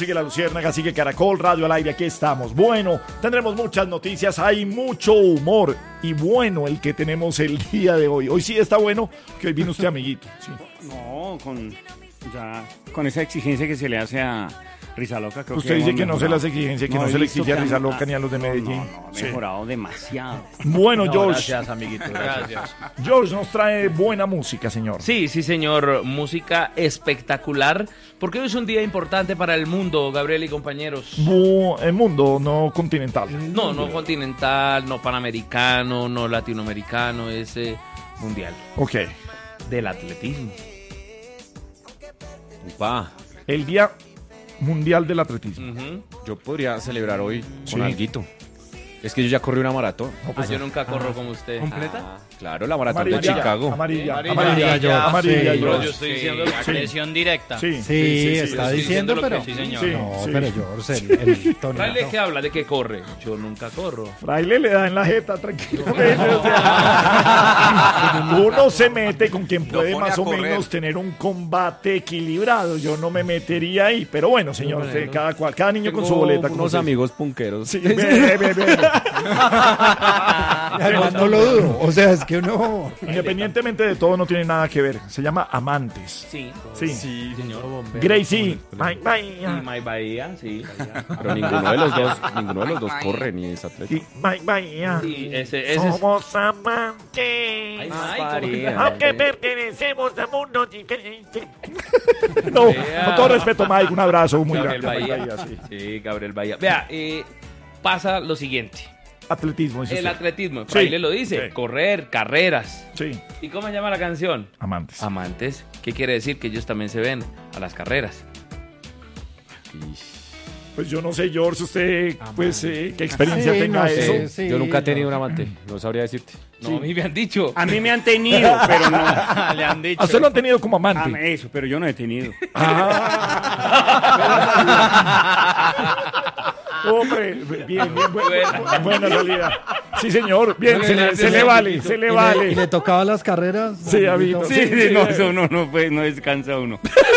sigue La Luciérnaga, sigue Caracol Radio al aire, aquí estamos. Bueno, tendremos muchas noticias, hay mucho humor y bueno el que tenemos el día de hoy. Hoy sí está bueno, que hoy vino usted, amiguito. Sí. No, con esa exigencia que se le hace a Rizaloca, creo usted que dice que no se le hace exigencia, que no se le exige a Rizaloca ni a los de Medellín. No, ha mejorado demasiado. Bueno, No, George. gracias, amiguito. Gracias. George nos trae buena música, señor. Sí, señor. Música espectacular. Porque hoy es un día importante para el mundo, Gabriel y compañeros. El mundo, no continental. No continental, no panamericano, no latinoamericano, es mundial. Ok. Del atletismo. Upa, El Día Mundial del Atletismo. yo podría celebrar hoy Sí. con alguito. Es que yo ya corrí una maratón. Yo nunca corro como usted. ¿Completa? Claro, la maratón Amarilla, de Chicago. Amarilla, Amarilla, George. amarilla, George. Bro, yo estoy diciendo Agresión directa. Sí, Sí, está sí, diciendo, lo pero... que sí, señor. Sí, No, sí. pero George, el tonito. Fraile, ¿qué habla? ¿De qué corre? Yo nunca corro. Fraile le da en la jeta tranquilamente. O sea, uno se mete con quien puede pone más a o correr. menos tener un combate equilibrado. Yo no me metería ahí. Pero bueno, señor, cada niño con su boleta. como Unos se- amigos punqueros. Sí, ve. Además, no lo dudo. O sea, es que uno... Independientemente de todo, no tiene nada que ver. Se llama Amantes. Sí. Sí. señor. Gracie. Bye, Y bye. My Bahía, sí. Pero ninguno de los dos corre ni es atleta. Y bye, bye. Sí, ese es... Somos amantes. Ay, Mike, Aunque pertenecemos a mundos diferentes. No, con todo respeto, Mike, un abrazo muy Gabriel grande. Bahía. Mike Bahía, sí. Sí, Gabriel Bahía. Vea, pasa lo siguiente. Atletismo, dice El usted. atletismo, Sí. Fraile lo dice, Sí. correr, carreras. Sí, ¿Y cómo se llama la canción? amantes. Amantes. ¿Qué quiere decir? Que ellos también se ven a las carreras. Pues yo no sé, George, usted, pues, qué experiencia Sí, tenga no sé, eso. sí, Yo nunca he no. tenido un amante, no sabría decirte. No, a mí me han dicho. A mí me han tenido, pero no. Le han dicho. ¿A usted lo han tenido como Ah, amante? eso, pero yo no he tenido. Hombre, bien, buena salida. Sí, señor, bien, se le vale, se le ¿Y vale. le tocaba las carreras? Sí, amiguito. Sí, no, eso no, pues, no descansa uno.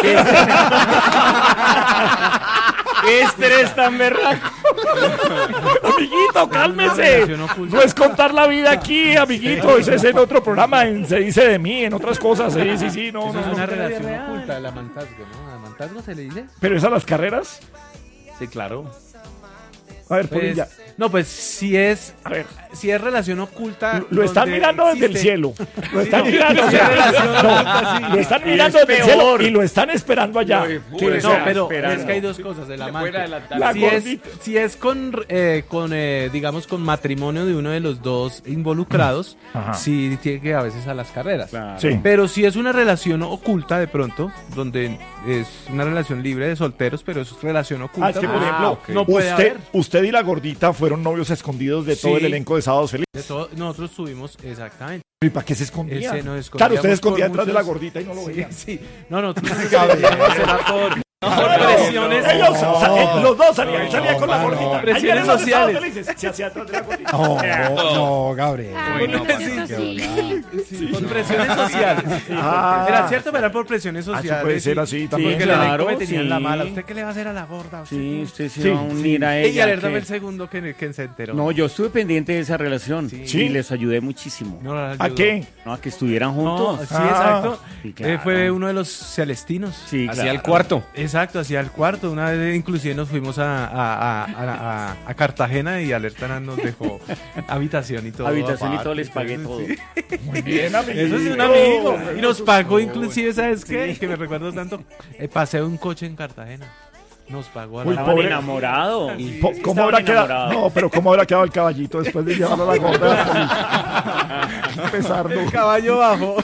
¿Qué estrés tan berraco? Amiguito, cálmese. No es contar la vida aquí, amiguito. Ese es en otro programa, Se dice de mí, en otras cosas. Sí, no. Eso es una relación oculta, el amantazgo, ¿no? ¿Amantazgo se le dice? ¿Pero es a las carreras? Sí, claro. A ver, Polilla. No, pues si es A ver, relación oculta. lo están donde mirando desde el existe- cielo. Lo están mirando. sí, o sea, relación no, oculta, sí. lo están mirando desde el cielo y lo están esperando allá. Que No, sea pero esperando. es que hay dos cosas. El amante. La Si es, gordita. si es digamos, con matrimonio de uno de los dos involucrados, Ajá. sí tiene que a veces a las carreras. Claro. Sí. Pero si es una relación oculta de pronto, donde es una relación libre de solteros, pero es relación oculta. Es que, por pues, ejemplo, no puede haber. usted y la gordita fueron novios escondidos de todo Sí. el elenco de Sábados Felices. Nosotros tuvimos, exactamente. ¿Y para qué se escondía? Ese nos escondíamos Claro, usted se escondía por detrás de la muchos- gordita y no lo Sí, veía. sí. No, nosotros nos escondíamos, era por presiones. Ellos, los dos salían, salía con la no, gordita. no. Ahí Presiones vienen los Sábados sociales. Felices, se hacía atrás de la gordita. No, Gabriel. Uy, no, Sí, por presiones sociales. Ah. Era cierto, pero era por presiones Ah, sociales. eso puede ser sí. así también. Porque claro, el elenco me tenía en la sí. mala. ¿Usted qué le va a hacer a la gorda? ¿Usted Sí, qué? usted se Sí, va a unir a Y ella. alértame que- el segundo que se enteró. No, yo estuve pendiente de esa relación Sí. y les ayudé muchísimo. No, la ¿A ayudó. qué? No, a que estuvieran No, juntos. sí, exacto. Sí, claro. Fue uno de los celestinos. Sí, Hacia claro. el cuarto. Exacto, hacia el cuarto. Una vez inclusive nos fuimos a Cartagena y Alerta nos dejó habitación y todo. Habitación y aparte. todo, les pagué todo. Muy bien, amigo. Eso es un amigo. Y nos pagó inclusive, ¿sabes qué? Que me recuerdo tanto. Paseo un coche en Cartagena. Nos pagó a Uy, la Estaban pobre. enamorados. ¿Cómo Estaban habrá quedado? enamorados. No, pero ¿cómo habrá quedado el caballito después de llevarlo a la gorda? Pesarlo. El caballo bajo.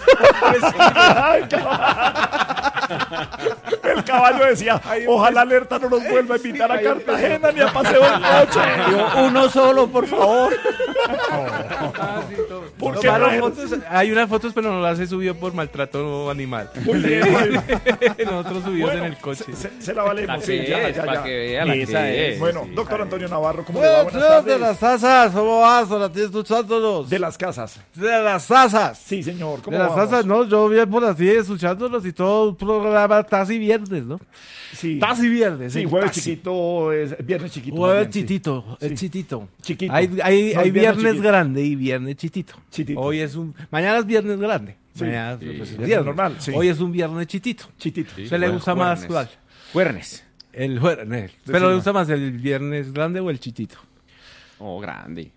El caballo decía, ojalá Alerta no nos vuelva a invitar a Cartagena ni a paseo en coche. Yo, uno solo, por favor. Ah, sí, todo. ¿Por qué Tomaron trajeron? fotos, hay unas fotos, pero no las he subido por maltrato animal. Muy bien. Nosotros subidos Bueno, en el coche. se la valemos. Sí, Para que vea la Esa que es. Bueno, doctor Antonio Navarro, ¿cómo le va? Buenas tardes. de las asas, ¿cómo vas? Ahora estoy escuchándolos. De las casas. De las asas. Sí, señor. ¿Cómo De las vamos? asas, no, yo bien por así escuchándolos y todo un programa casi viernes, ¿no? Sí. Casi viernes. Sí, jueves chiquito, es viernes chiquito. Jueves más bien, sí. chitito, Sí. el chitito. Chiquito. Hay No, viernes viernes chiquito. grande y viernes chitito. Chitito. Hoy mañana es viernes grande. Sí. Mañana Sí, pues, es viernes viernes. normal, sí. Hoy es un viernes chitito. Chitito. Sí. ¿Se le gusta más cuál? Juernes. El jueves. Pero Decima. le gusta más el viernes grande o el chitito. Oh, grande.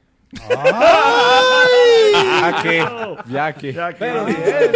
Ya que. Pero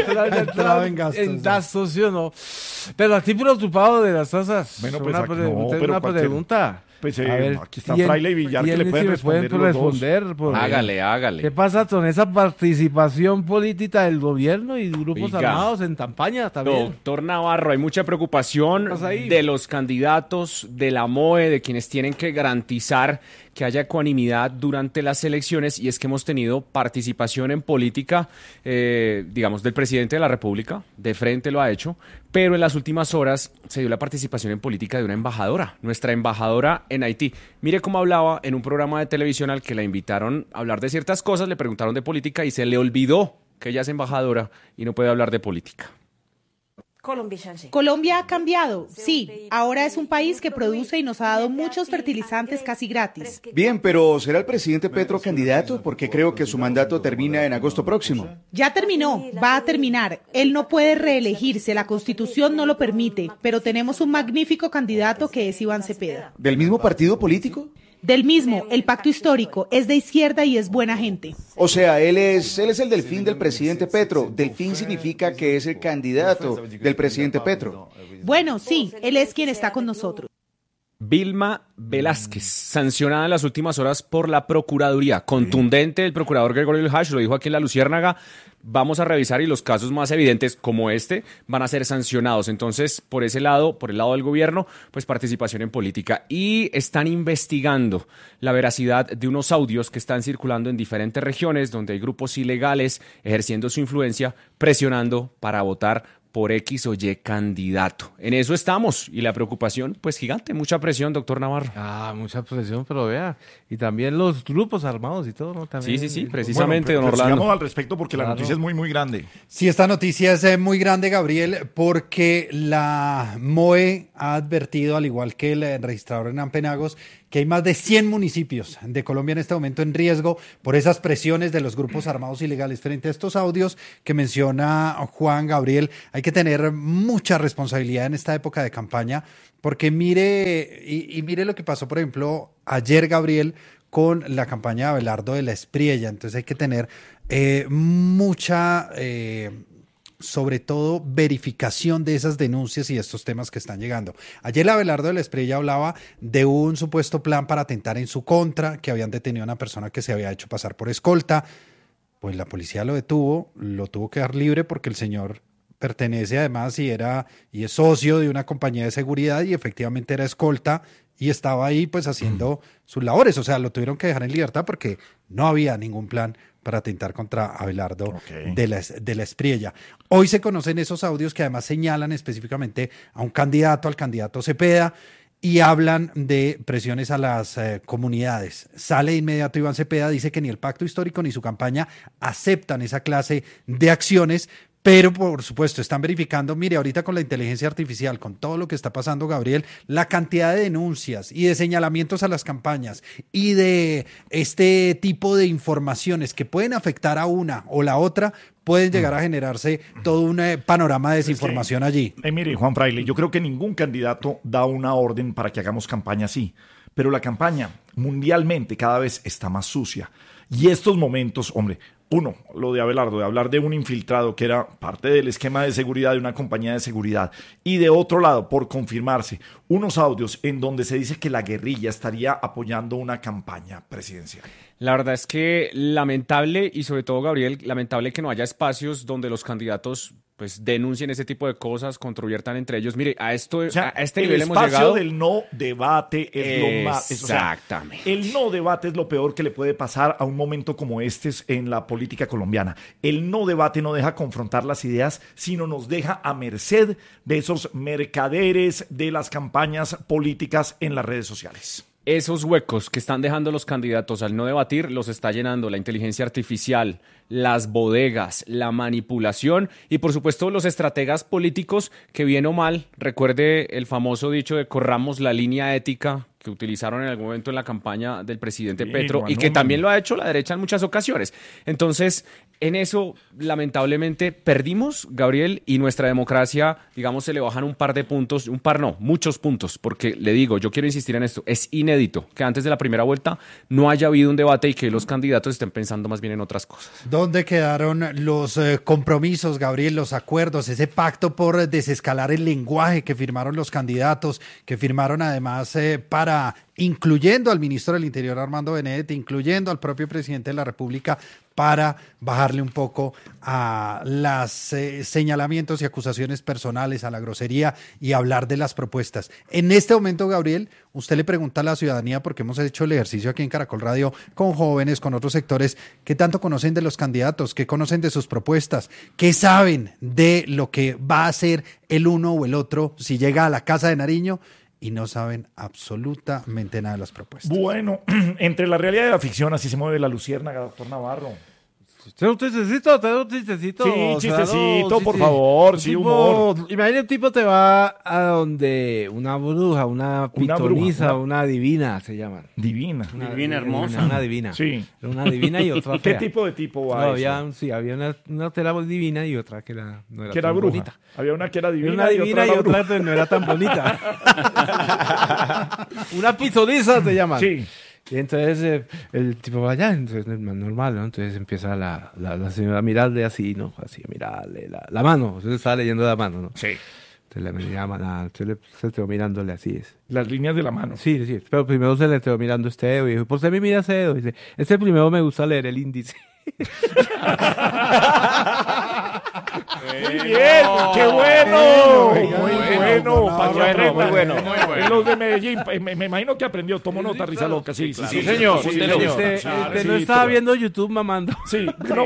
en gastos, ¿sí o no? Pero a ti preocupado de las tasas. Bueno, pues una, aquí no, pero una cualquier- pregunta. Pues, A ver, aquí está Fraile y Villar que le ¿quiénes pueden sí me responder los dos? responder? Porque- Hágale. ¿Qué pasa con esa participación política del gobierno y grupos Oiga. armados en campaña también? Doctor Navarro, hay mucha preocupación ¿Qué pasa ahí? de los candidatos, de la MOE, de quienes tienen que garantizar que haya ecuanimidad durante las elecciones, y es que hemos tenido participación en política, digamos, del presidente de la República, de frente lo ha hecho, pero en las últimas horas se dio la participación en política de una embajadora, nuestra embajadora en Haití. Mire cómo hablaba en un programa de televisión al que la invitaron a hablar de ciertas cosas, le preguntaron de política y se le olvidó que ella es embajadora y no puede hablar de política. Colombia ha cambiado, sí. Ahora es un país que produce y nos ha dado muchos fertilizantes casi gratis. Bien, pero ¿será el presidente Petro candidato? Porque creo que su mandato termina en agosto próximo. Ya terminó, va a terminar. Él no puede reelegirse, la Constitución no lo permite, pero tenemos un magnífico candidato que es Iván Cepeda. ¿Del mismo partido político? Del mismo, el pacto histórico, es de izquierda y es buena gente. O sea, él es el delfín del presidente Petro. Delfín significa que es el candidato del presidente Petro. Bueno, sí, él es quien está con nosotros. Vilma Velázquez, sancionada en las últimas horas por la Procuraduría. Contundente el procurador Gregorio Hash, lo dijo aquí en La Luciérnaga. Vamos a revisar y los casos más evidentes como este van a ser sancionados. Entonces, por ese lado, por el lado del gobierno, pues participación en política. Y están investigando la veracidad de unos audios que están circulando en diferentes regiones donde hay grupos ilegales ejerciendo su influencia, presionando para votar por X o Y candidato. En eso estamos y la preocupación, pues gigante, mucha presión, doctor Navarro. Mucha presión, pero vea. Y también los grupos armados y todo, ¿no? También, Sí, precisamente, Bueno, don pero sigamos Orlando. al respecto porque la Claro. noticia es muy, muy grande. Sí, esta noticia es muy grande, Gabriel, porque la MOE ha advertido, al igual que el registrador Hernán Penagos, que hay más de 100 municipios de Colombia en este momento en riesgo por esas presiones de los grupos armados ilegales. Frente a estos audios que menciona Juan Gabriel, hay que tener mucha responsabilidad en esta época de campaña, porque mire, y mire lo que pasó, por ejemplo, ayer, Gabriel, con la campaña de Abelardo de la Espriella. Entonces hay que tener mucha... sobre todo verificación de esas denuncias y de estos temas que están llegando. Ayer Abelardo de la Espriella hablaba de un supuesto plan para atentar en su contra, que habían detenido a una persona que se había hecho pasar por escolta. Pues la policía lo detuvo, lo tuvo que dar libre porque el señor pertenece además y es socio de una compañía de seguridad y efectivamente era escolta y estaba ahí pues haciendo sus labores. O sea, lo tuvieron que dejar en libertad porque no había ningún plan para atentar contra Abelardo de la Espriella. Hoy se conocen esos audios que además señalan específicamente a un candidato, al candidato Cepeda, y hablan de presiones a las comunidades. Sale de inmediato Iván Cepeda, dice que ni el pacto histórico ni su campaña aceptan esa clase de acciones, pero por supuesto están verificando, mire, ahorita con la inteligencia artificial, con todo lo que está pasando, Gabriel, la cantidad de denuncias y de señalamientos a las campañas y de este tipo de informaciones que pueden afectar a una o la otra, pueden llegar a generarse todo un panorama de desinformación allí. Mire, Juan Fraile, yo creo que ningún candidato da una orden para que hagamos campaña así, pero la campaña mundialmente cada vez está más sucia. Y estos momentos, hombre, uno, lo de Abelardo, de hablar de un infiltrado que era parte del esquema de seguridad de una compañía de seguridad. Y de otro lado, por confirmarse, unos audios en donde se dice que la guerrilla estaría apoyando una campaña presidencial. La verdad es que lamentable y sobre todo, Gabriel, lamentable que no haya espacios donde los candidatos pues denuncien ese tipo de cosas, controviertan entre ellos. Mire, a este el nivel hemos espacio llegado. del no debate es lo más... Exactamente. El no debate es lo peor que le puede pasar a un momento como este en la política colombiana. El no debate no deja confrontar las ideas, sino nos deja a merced de esos mercaderes de las campañas políticas en las redes sociales. Esos huecos que están dejando los candidatos al no debatir los está llenando la inteligencia artificial, las bodegas, la manipulación y por supuesto los estrategas políticos que bien o mal, recuerde el famoso dicho de corramos la línea ética que utilizaron en algún momento en la campaña del presidente Petro y que también lo ha hecho la derecha en muchas ocasiones. Entonces, en eso, lamentablemente, perdimos, Gabriel, y nuestra democracia, digamos, se le bajan un par de puntos, muchos puntos, porque le digo, yo quiero insistir en esto, es inédito que antes de la primera vuelta no haya habido un debate y que los candidatos estén pensando más bien en otras cosas. ¿Dónde quedaron los compromisos, Gabriel, los acuerdos, ese pacto por desescalar el lenguaje que firmaron los candidatos, que firmaron además para, incluyendo al ministro del Interior Armando Benedetti, incluyendo al propio presidente de la República, para bajarle un poco a los señalamientos y acusaciones personales, a la grosería y hablar de las propuestas? En este momento, Gabriel, usted le pregunta a la ciudadanía, porque hemos hecho el ejercicio aquí en Caracol Radio con jóvenes, con otros sectores, ¿qué tanto conocen de los candidatos? ¿Qué conocen de sus propuestas? ¿Qué saben de lo que va a hacer el uno o el otro si llega a la Casa de Nariño? Y no saben absolutamente nada de las propuestas. Bueno, entre la realidad y la ficción, así se mueve la luciérnaga, doctor Navarro. ¿Tengo un chistecito? Sí, chistecito, por favor, sí, humor. Imagina un tipo te va a donde una bruja, una pitonisa, una divina se llaman. Divina. Divina hermosa. Una divina. Sí. Una divina y otra ¿Qué fea. tipo de tipo va No, había una que era divina y otra que no era que era tan bruja. bonita. Había una que era divina, Una divina y otra bruja. no era tan bonita. Una pitonisa se llaman. Sí. Y entonces el tipo va allá, entonces es normal, ¿no? Entonces empieza la señora a mirarle así, ¿no? Así, a mirarle la mano. Entonces estaba leyendo la mano, ¿no? Sí. Entonces se quedó mirándole así. Las líneas de la mano. Sí. Pero primero se le quedó mirando este dedo y dijo, ¿por qué me mira ese dedo? Y dice, primero me gusta leer el índice. Muy bien, qué bueno. Muy bueno. Muy bueno. Los de Medellín, me imagino que aprendió, tomó nota, risa loca. Sí, señor. No estaba viendo YouTube mamando. Sí, no,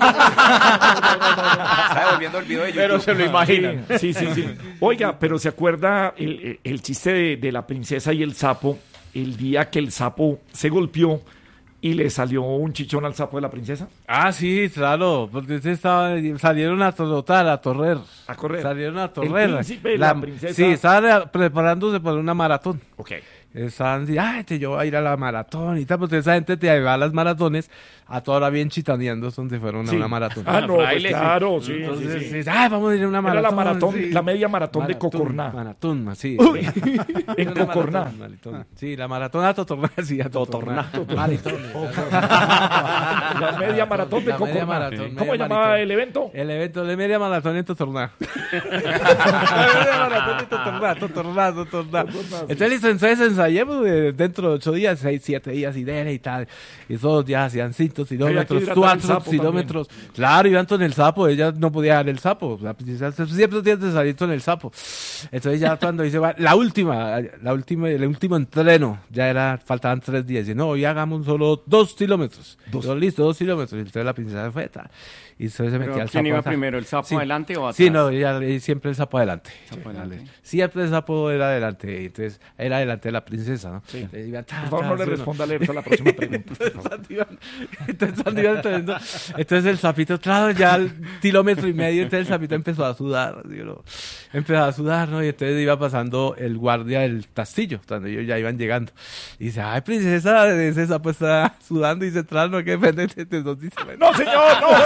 Estaba volviendo el video de YouTube. Pero se lo imaginan. Sí. Oiga, pero ¿se acuerda el chiste de la princesa y el sapo? El día que el sapo se golpeó y le salió un chichón al sapo de la princesa. Ah, sí, claro, porque salieron a trotar, a correr. A correr. Salieron a correr. El príncipe y la princesa. Sí, estaban preparándose para una maratón. Ok. Estaban así, yo voy a ir a la maratón y tal, porque esa gente te va a las maratones a toda hora bien chitaneando donde fueron a una maratón. Ah, no, pues Fraile, claro, sí. Entonces, vamos a ir a una maratón. Era la maratón, sí. la media maratón de Cocorná. Maratón, sí. En Cocorná. Sí, la maratón a Totorná, sí, a Totorná. La media maratón de Cocorná. ¿Cómo se llamaba el evento? El evento de media maratón en Totorná. La media maratón en Totorná. Entonces listo, ensayemos dentro de 8 días, 6, 7 días y tal. Y todos ya hacían 5 kilómetros, 4 kilómetros. Claro, iban con el sapo, ella no podía dar el sapo. Siempre tienes que salir con el sapo. Entonces ya cuando dice, el último entreno, faltaban 3 días. Y no, hoy hagamos solo 2 kilómetros. Listo, 2 kilómetros. Y entonces la princesa fue y entonces se metía al sapo. ¿Quién iba primero, el sapo adelante o atrás? Sí, no, siempre el sapo adelante. Siempre el sapo era adelante. Entonces era adelante de la princesa, ¿no? Sí. Por favor, no le responda a la próxima pregunta. Entonces el sapito, claro, ya al kilómetro y medio, entonces el sapito empezó a sudar, ¿no? ¿no? Y entonces iba pasando el guardia del castillo, cuando ellos ya iban llegando. Y dice, ay, princesa, ese sapo está sudando y se trae, no, que depende de dos. No, señor, no,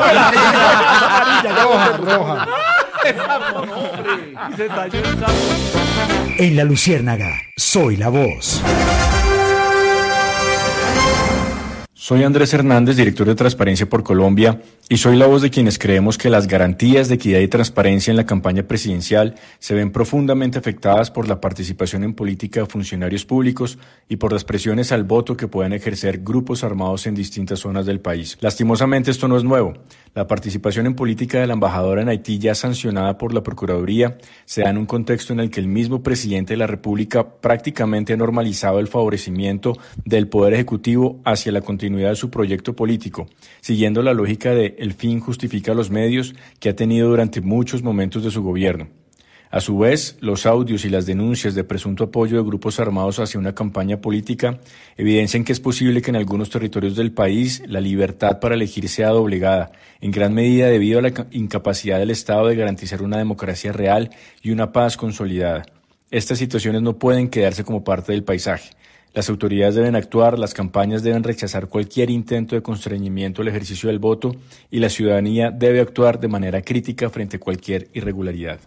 Roja. Y se talló el sapo. En La Luciérnaga, soy la voz. Soy Andrés Hernández, director de Transparencia por Colombia, y soy la voz de quienes creemos que las garantías de equidad y transparencia en la campaña presidencial se ven profundamente afectadas por la participación en política de funcionarios públicos y por las presiones al voto que pueden ejercer grupos armados en distintas zonas del país. Lastimosamente esto no es nuevo. La participación en política de la embajadora en Haití, ya sancionada por la Procuraduría, se da en un contexto en el que el mismo presidente de la República prácticamente ha normalizado el favorecimiento del Poder Ejecutivo hacia la continuidad de su proyecto político, siguiendo la lógica de el fin justifica los medios que ha tenido durante muchos momentos de su gobierno. A su vez, los audios y las denuncias de presunto apoyo de grupos armados hacia una campaña política evidencian que es posible que en algunos territorios del país la libertad para elegir sea doblegada, en gran medida debido a la incapacidad del Estado de garantizar una democracia real y una paz consolidada. Estas situaciones no pueden quedarse como parte del paisaje. Las autoridades deben actuar, las campañas deben rechazar cualquier intento de constreñimiento al ejercicio del voto y la ciudadanía debe actuar de manera crítica frente a cualquier irregularidad.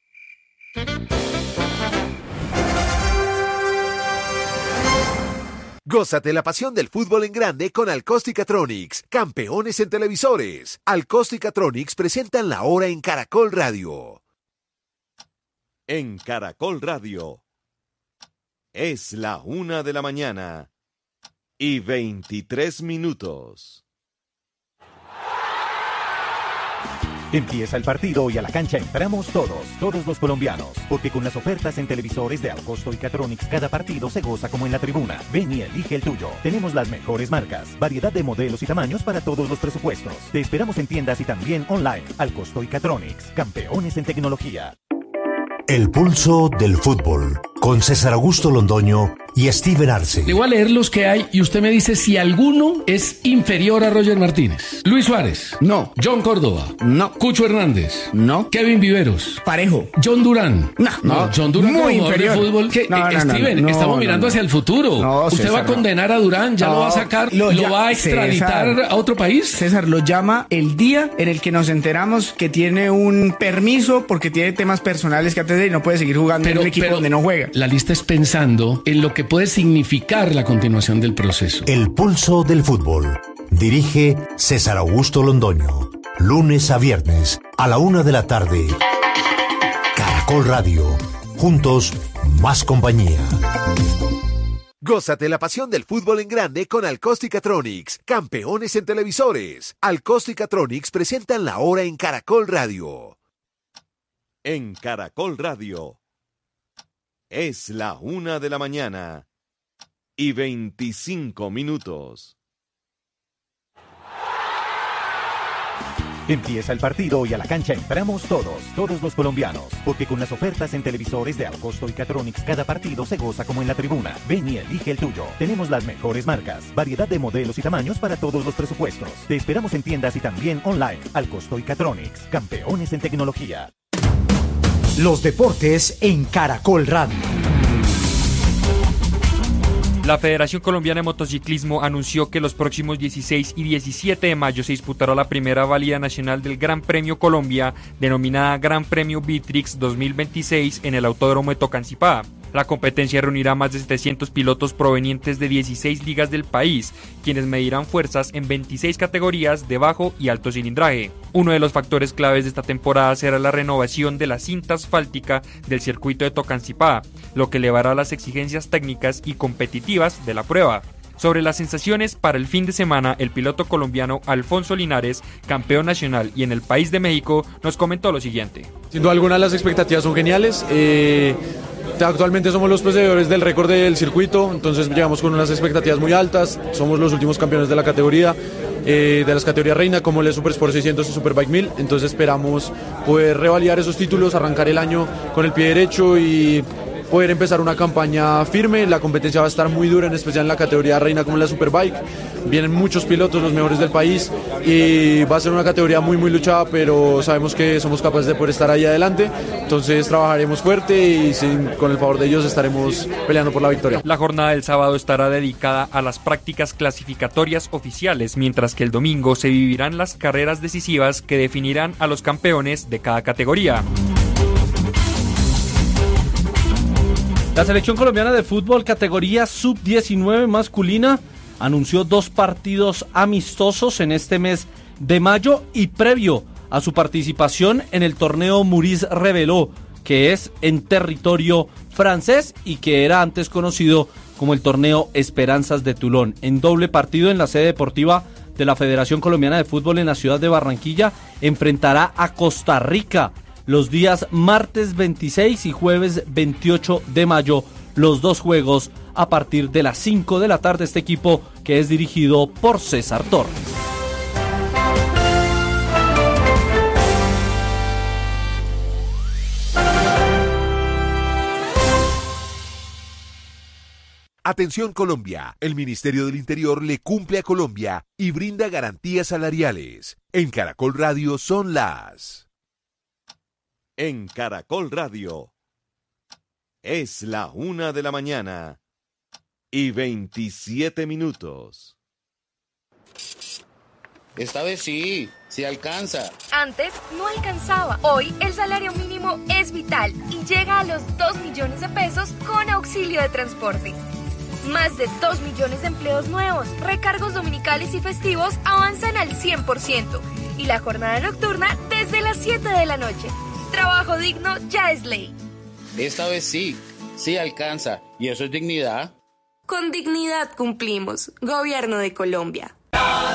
Gózate la pasión del fútbol en grande con Alcosticatronics, campeones en televisores. Alcosticatronics presentan la hora en Caracol Radio. En Caracol Radio. Es la 1:23 Empieza el partido y a la cancha entramos todos los colombianos, porque con las ofertas en televisores de Alcosticatronics cada partido se goza como en la tribuna. Ven y elige el tuyo. Tenemos las mejores marcas, variedad de modelos y tamaños para todos los presupuestos. Te esperamos en tiendas y también online. Alcosticatronics, campeones en tecnología. El pulso del fútbol, con César Augusto Londoño y Steven Arce. Le voy a leer los que hay y usted me dice si alguno es inferior a Roger Martínez. Luis Suárez. No. John Córdoba. No. Cucho Hernández. No. Kevin Viveros. Parejo. John Durán. No. John Durán muy inferior. De fútbol. Steven, estamos mirando hacia el futuro. ¿Usted César, va a condenar a Durán? ¿Ya lo va a sacar? ¿Lo va a extraditar César, a otro país? César, lo llama el día en el que nos enteramos que tiene un permiso porque tiene temas personales que atender y no puede seguir jugando en un equipo donde no juega. La lista es pensando en lo que puede significar la continuación del proceso. El pulso del fútbol. Dirige César Augusto Londoño. Lunes a viernes a la 1:00 p.m. Caracol Radio. Juntos, más compañía. Gózate la pasión del fútbol en grande con Alcosticatronics, campeones en televisores. Alcosticatronics presentan la hora en Caracol Radio. En Caracol Radio. Es la 1:25 Empieza el partido y a la cancha entramos todos los colombianos, porque con las ofertas en televisores de Alcosticatronics cada partido se goza como en la tribuna. Ven y elige el tuyo. Tenemos las mejores marcas, variedad de modelos y tamaños para todos los presupuestos. Te esperamos en tiendas y también online. Alcosticatronics, campeones en tecnología. Los deportes en Caracol Radio. La Federación Colombiana de Motociclismo anunció que los próximos 16 y 17 de mayo se disputará la primera válida nacional del Gran Premio Colombia, denominada Gran Premio Vitrix 2026 en el Autódromo de Tocancipá. La competencia reunirá más de 700 pilotos provenientes de 16 ligas del país, quienes medirán fuerzas en 26 categorías de bajo y alto cilindraje. Uno de los factores claves de esta temporada será la renovación de la cinta asfáltica del circuito de Tocancipá, lo que elevará las exigencias técnicas y competitivas de la prueba. Sobre las sensaciones para el fin de semana, el piloto colombiano Alfonso Linares, campeón nacional y en el país de México, nos comentó lo siguiente. Sin duda alguna las expectativas son geniales. Actualmente somos los poseedores del récord del circuito, entonces llegamos con unas expectativas muy altas. Somos los últimos campeones de la categoría, de las categorías reina como el Super Sport 600 y Superbike 1000. Entonces esperamos poder revalidar esos títulos, arrancar el año con el pie derecho y poder empezar una campaña firme. La competencia va a estar muy dura, en especial en la categoría reina como en la Superbike. Vienen muchos pilotos, los mejores del país, y va a ser una categoría muy luchada, pero sabemos que somos capaces de poder estar ahí adelante. Entonces trabajaremos fuerte y con el favor de ellos estaremos peleando por la victoria. La jornada del sábado estará dedicada a las prácticas clasificatorias oficiales, mientras que el domingo se vivirán las carreras decisivas que definirán a los campeones de cada categoría. La selección colombiana de fútbol categoría sub-19 masculina anunció 2 partidos amistosos en este mes de mayo y previo a su participación en el torneo Maurice Reveló, que es en territorio francés y que era antes conocido como el torneo Esperanzas de Toulon. En doble partido en la sede deportiva de la Federación Colombiana de Fútbol en la ciudad de Barranquilla, enfrentará a Costa Rica los días martes 26 y jueves 28 de mayo, los 2 juegos a partir de las 5 de la tarde. Este equipo que es dirigido por César Torres. Atención Colombia, el Ministerio del Interior le cumple a Colombia y brinda garantías salariales. En Caracol Radio son las... En Caracol Radio es la 1:00 y 27 minutos. Esta vez sí alcanza. Antes no alcanzaba. Hoy el salario mínimo es vital y llega a los 2 millones de pesos con auxilio de transporte. Más de 2 millones de empleos nuevos, recargos dominicales y festivos avanzan al 100% y la jornada nocturna desde las 7 de la noche. Trabajo digno ya es ley. Esta vez sí alcanza. ¿Y eso es dignidad? Con dignidad cumplimos. Gobierno de Colombia.